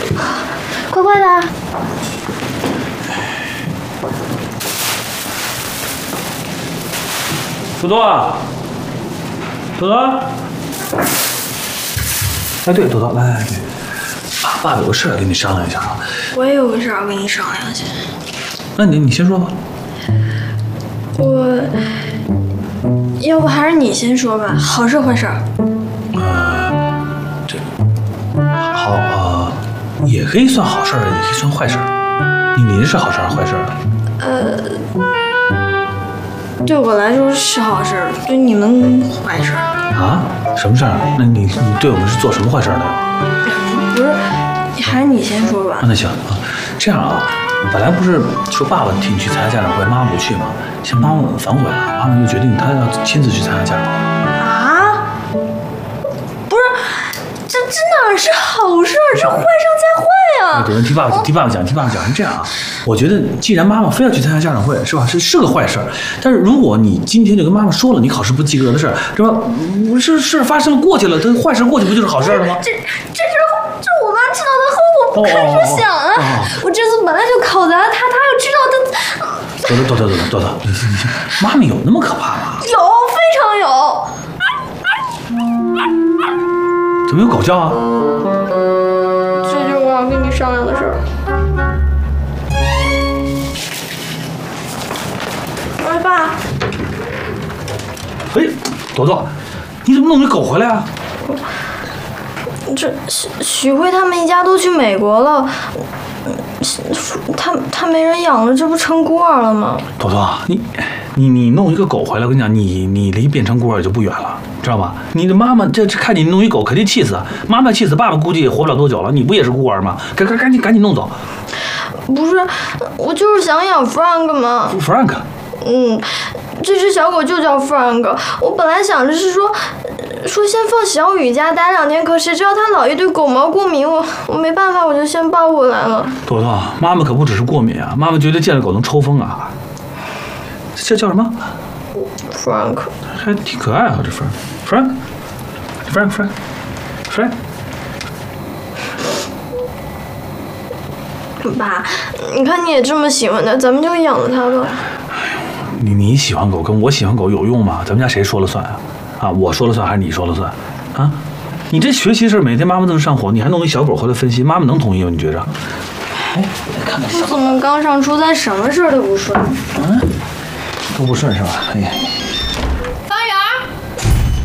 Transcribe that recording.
乖乖的。 多多啊，多多。哎，对，多多，来，爸有个事儿跟你商量一下啊。 我也有个事儿要跟你商量去。 那你先说吧。 要不还是你先说吧，好事坏事？ 好也可以算好事儿，也可以算坏事儿。你是好事还是坏事？ 对我来说是好事，对你们坏事。 啊？什么事儿？那你对我们是做什么坏事的？ 不是，还是你先说吧。 那行啊，这样啊，本来不是说爸爸替你去参加家长会，妈妈不去嘛，现在妈妈反悔了，妈妈就决定她要亲自去参加家长会。 啊？不是，这哪是好事，是坏上加坏啊！ 对，听爸爸讲，是这样啊。我觉得既然妈妈非要去参加家长会，是吧？是个坏事儿。但是如果你今天就跟妈妈说了你考试不及格的事儿，是吧？事发生了过去了，这坏事过去不就是好事了吗？ 这我妈知道的后果不堪设想啊！我这次本来就考砸，她要知道她。 多，你妈咪有那么可怕吗？ 有，非常有。 怎么有狗叫啊？ 这就是我要跟你商量的事儿。喂，爸。 哎，多，你怎么弄只狗回来啊？ 这许辉他们一家都去美国了，他没人养了，这不成孤儿了吗？ 多，你弄一个狗回来，我跟你讲，你离变成孤儿就不远了，知道吧？你的妈妈这看你弄一狗，肯定气死，妈妈气死，爸爸估计也活不了多久了。你不也是孤儿吗？赶紧弄走。 不是，我就是想养 Frank 嘛。 Frank。 这只小狗就叫 Frank。我本来想着是说先放小雨家待2天，可谁知道他老爷对狗毛过敏，我没办法，我就先抱回来了。 多，妈妈可不只是过敏啊，妈妈觉得见了狗能抽风啊。这叫什么 ？Frank。 还挺可爱啊，这 Frank。 爸，你看你也这么喜欢它，咱们就养了它吧。 你喜欢狗跟我喜欢狗有用吗？咱们家谁说了算啊？啊，我说了算还是你说了算？啊，你这学习事每天妈妈这么上火，你还弄一小狗回来分析，妈妈能同意吗？你觉着？哎，来看看。 我怎么刚上初三什么事都不顺？ 都不顺是吧？哎呀。